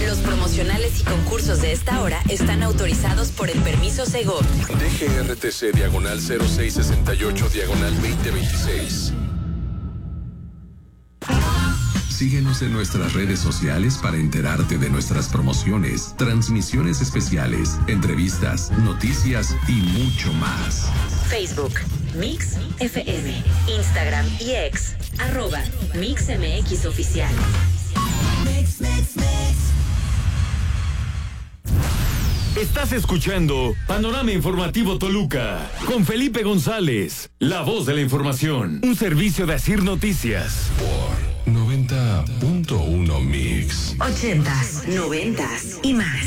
Los promocionales y concursos de esta hora están autorizados por el permiso Segov. DGRTC /0668/2026. Síguenos en nuestras redes sociales para enterarte de nuestras promociones, transmisiones especiales, entrevistas, noticias y mucho más. Facebook, Mix FM, Instagram y X, @MixMXOficial. Estás escuchando Panorama Informativo Toluca con Felipe González, la voz de la información, un servicio de Asir Noticias. Por 90.1 Mix. 80s, 90s y más.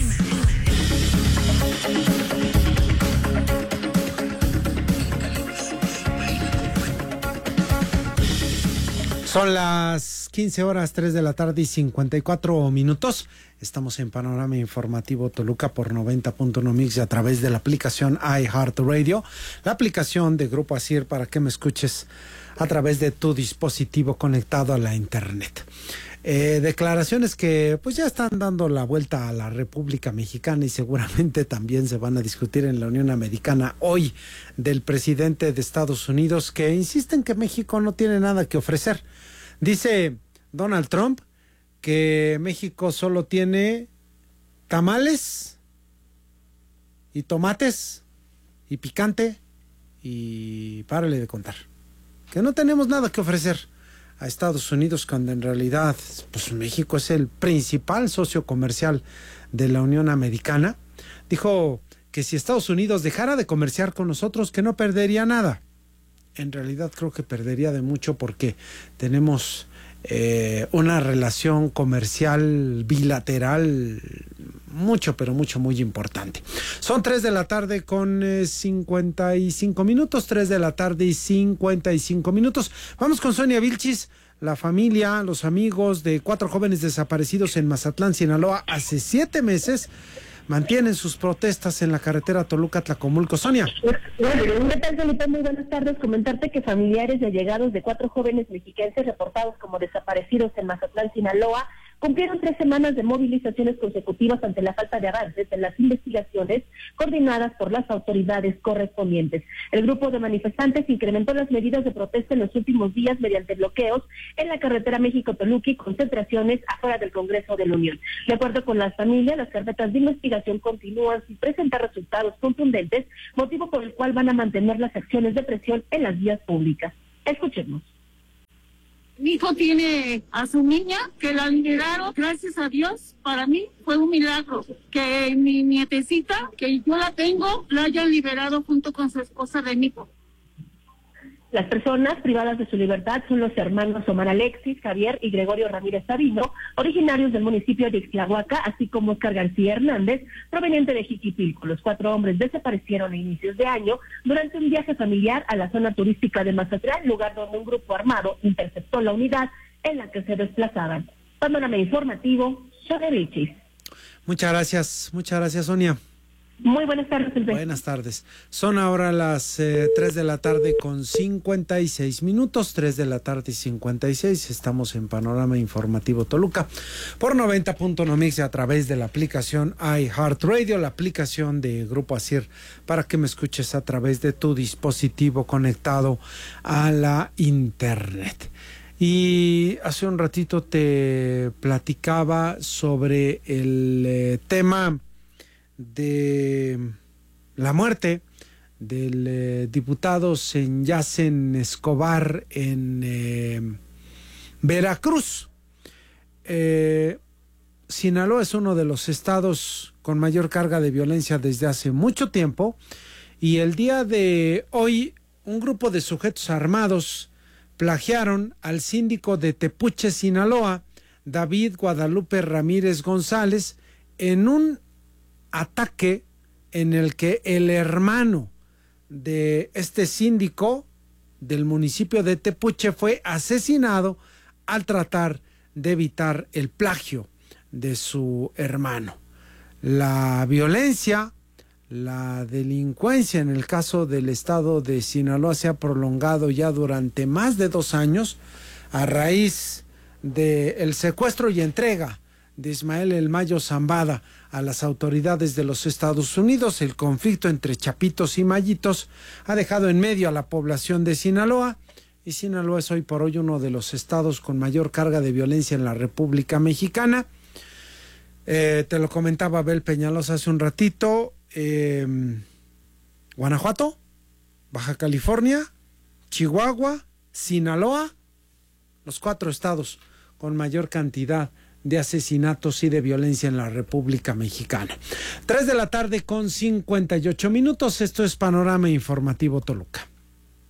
Son las 15 horas, 3 de la tarde y 54 minutos. Estamos en Panorama Informativo Toluca por 90.1 Mix a través de la aplicación iHeartRadio, la aplicación de Grupo Asir para que me escuches a través de tu dispositivo conectado a la internet. Declaraciones que pues ya están dando la vuelta a la República Mexicana y seguramente también se van a discutir en la Unión Americana hoy, del presidente de Estados Unidos, que insiste en que México no tiene nada que ofrecer. Dice Donald Trump que México solo tiene tamales y tomates y picante y párale de contar. Que no tenemos nada que ofrecer a Estados Unidos, cuando en realidad pues México es el principal socio comercial de la Unión Americana. Dijo que si Estados Unidos dejara de comerciar con nosotros, que no perdería nada. En realidad creo que perdería de mucho, porque tenemos una relación comercial bilateral mucho, pero mucho, muy importante. Son 3 de la tarde con 55 minutos, 3 de la tarde y 55 minutos. Vamos con Sonia Vilchis. La familia, los amigos de 4 jóvenes desaparecidos en Mazatlán, Sinaloa, hace 7 meses, mantienen sus protestas en la carretera Toluca-Tlacomulco. Sonia. ¿Qué tal, Felipe? Muy buenas tardes. Comentarte que familiares y allegados de 4 jóvenes mexicanos reportados como desaparecidos en Mazatlán, Sinaloa, cumplieron 3 semanas de movilizaciones consecutivas ante la falta de avances en las investigaciones coordinadas por las autoridades correspondientes. El grupo de manifestantes incrementó las medidas de protesta en los últimos días mediante bloqueos en la carretera México-Toluca y concentraciones afuera del Congreso de la Unión. De acuerdo con las familias, las carpetas de investigación continúan sin presentar resultados contundentes, motivo por el cual van a mantener las acciones de presión en las vías públicas. Escuchemos. Mi hijo tiene a su niña, que la liberaron, gracias a Dios. Para mí fue un milagro que mi nietecita, que yo la tengo, la hayan liberado junto con su esposa de mi hijo. Las personas privadas de su libertad son los hermanos Omar Alexis, Javier y Gregorio Ramírez Sabino, originarios del municipio de Ixtlahuaca, así como Oscar García Hernández, proveniente de Jiquipilco. Los 4 hombres desaparecieron a inicios de año durante un viaje familiar a la zona turística de Mazatlán, lugar donde un grupo armado interceptó la unidad en la que se desplazaban. Panorama informativo, Sonia Vilchis. Muchas gracias, Sonia. Muy buenas tardes, Felipe. Buenas tardes. Son ahora las 3 de la tarde con 56 minutos, 3 de la tarde y 56. Estamos en Panorama Informativo Toluca por 90.1 Mix a través de la aplicación iHeartRadio, la aplicación de Grupo Asir, para que me escuches a través de tu dispositivo conectado a la internet. Y hace un ratito te platicaba sobre el tema de la muerte del diputado Senyacen Escobar en Veracruz. Sinaloa es uno de los estados con mayor carga de violencia desde hace mucho tiempo, y el día de hoy un grupo de sujetos armados plagiaron al síndico de Tepuche, Sinaloa, David Guadalupe Ramírez González, en un ataque en el que el hermano de este síndico del municipio de Tepuche fue asesinado al tratar de evitar el plagio de su hermano. La violencia, la delincuencia en el caso del estado de Sinaloa se ha prolongado ya durante más de 2 años a raíz del secuestro y entrega de Ismael El Mayo Zambada a las autoridades de los Estados Unidos. El conflicto entre chapitos y mayitos ha dejado en medio a la población de Sinaloa, y Sinaloa es hoy por hoy uno de los estados con mayor carga de violencia en la República Mexicana. Te lo comentaba Abel Peñalosa hace un ratito. Guanajuato, Baja California, Chihuahua, Sinaloa, los 4 estados con mayor cantidad de asesinatos y de violencia en la República Mexicana. 3 de la tarde con 58 minutos. Esto es Panorama Informativo Toluca.